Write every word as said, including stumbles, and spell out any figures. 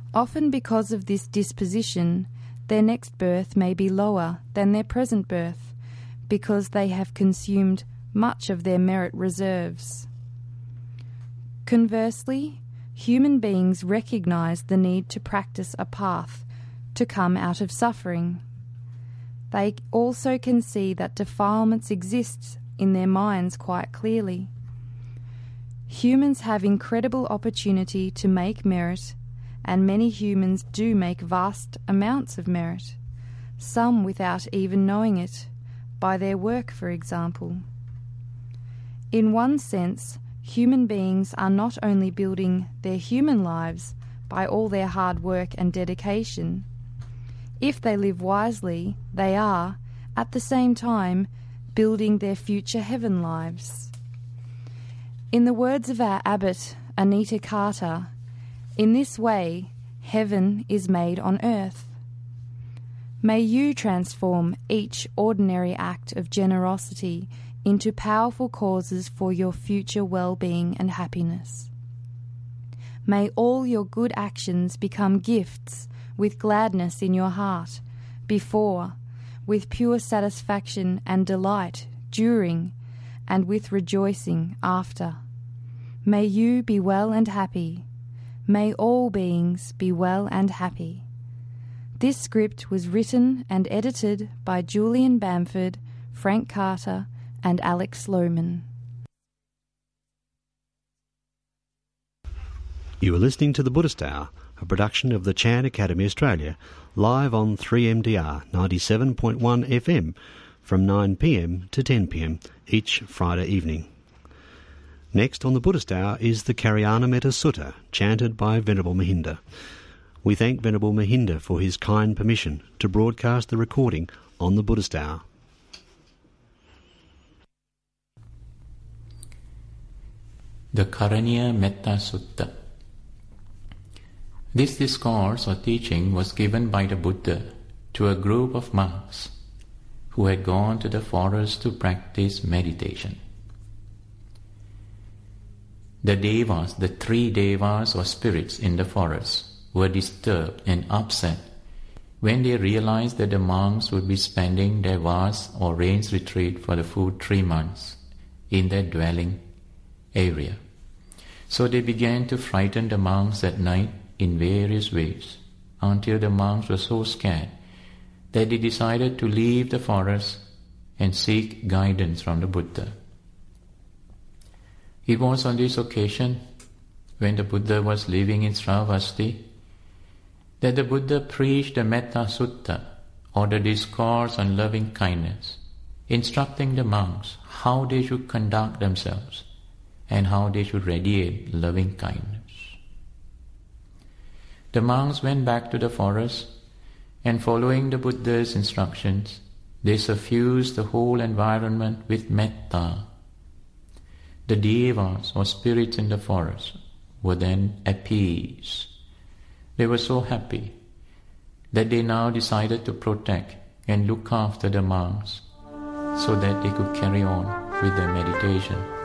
Often because of this disposition, their next birth may be lower than their present birth, because they have consumed much of their merit reserves. Conversely, human beings recognize the need to practice a path to come out of suffering. They also can see that defilements exist in their minds quite clearly. Humans have incredible opportunity to make merit, and many humans do make vast amounts of merit, some without even knowing it, by their work, for example. In one sense, human beings are not only building their human lives by all their hard work and dedication. If they live wisely, they are, at the same time, building their future heaven lives. In the words of our abbot, Anita Carter, in this way, heaven is made on earth. May you transform each ordinary act of generosity into powerful causes for your future well-being and happiness. May all your good actions become gifts with gladness in your heart, before, with pure satisfaction and delight during, and with rejoicing after. May you be well and happy. May all beings be well and happy. This script was written and edited by Julian Bamford, Frank Carter, and Alex Lohman. You are listening to The Buddhist Hour, a production of the Chan Academy Australia, live on three M D R ninety-seven point one F M from nine p m to ten p m each Friday evening. Next on The Buddhist Hour is the Karyanametta Sutta, chanted by Venerable Mahinda. We thank Venerable Mahinda for his kind permission to broadcast the recording on The Buddhist Hour. The Karyanametta Sutta. This discourse or teaching was given by the Buddha to a group of monks who had gone to the forest to practice meditation. The devas, the three devas or spirits in the forest, were disturbed and upset when they realized that the monks would be spending their vast or rains retreat for the full three months in their dwelling area. So they began to frighten the monks at night in various ways, until the monks were so scared that they decided to leave the forest and seek guidance from the Buddha. It was on this occasion, when the Buddha was living in Sravasti, that the Buddha preached the Metta Sutta, or the discourse on loving kindness, instructing the monks how they should conduct themselves and how they should radiate loving kindness. The monks went back to the forest, and following the Buddha's instructions, they suffused the whole environment with metta. The devas or spirits in the forest were then appeased. They were so happy that they now decided to protect and look after the monks so that they could carry on with their meditation.